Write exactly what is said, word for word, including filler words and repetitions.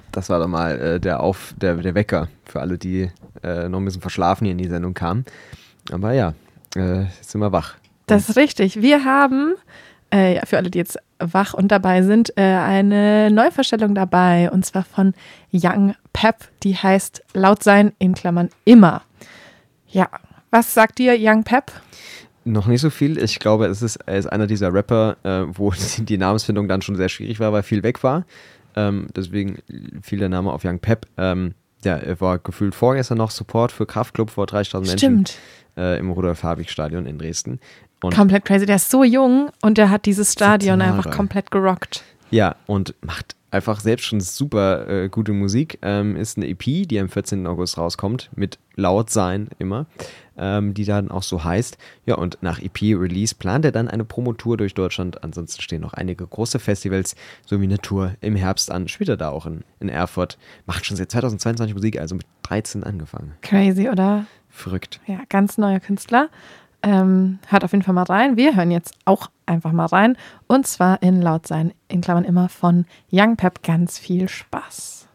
Das war doch mal äh, der, Auf, der, der Wecker für alle, die äh, noch ein bisschen verschlafen hier in die Sendung kamen. Aber ja, äh, jetzt sind wir wach. Das ist richtig. Wir haben, äh, ja, für alle, die jetzt wach und dabei sind, äh, eine Neuvorstellung dabei. Und zwar von Young Pep. Die heißt Laut sein in Klammern immer. Ja, was sagt dir Young Pep? Noch nicht so viel. Ich glaube, es ist, er ist einer dieser Rapper, äh, wo die Namensfindung dann schon sehr schwierig war, weil viel weg war. Ähm, deswegen fiel der Name auf Young Pep. Ähm, ja, er war gefühlt vorgestern noch Support für Kraftklub vor dreißigtausend Menschen äh, im Rudolf-Habig-Stadion in Dresden. Und komplett crazy. Der ist so jung und der hat dieses Stadion einfach komplett gerockt. Ja, und macht einfach selbst schon super äh, gute Musik. Ähm, ist eine E P, die am vierzehnten August rauskommt, mit Laut sein immer, ähm, die dann auch so heißt. Ja, und nach E P-Release plant er dann eine Promotour durch Deutschland. Ansonsten stehen noch einige große Festivals sowie eine Tour im Herbst an. Spielt er da auch in, in Erfurt. Macht schon seit zweitausendzweiundzwanzig Musik, also mit dreizehn angefangen. Crazy, oder? Verrückt. Ja, ganz neuer Künstler. Ähm, hört auf jeden Fall mal rein. Wir hören jetzt auch einfach mal rein. Und zwar in Laut sein, in Klammern immer von Young Pep. Ganz viel Spaß.